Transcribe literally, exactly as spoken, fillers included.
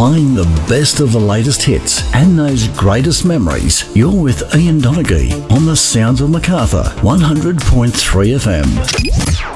playing the best of the latest hits and those greatest memories. You're with Ian Donaghy on the Sounds of Macarthur, one hundred point three F M.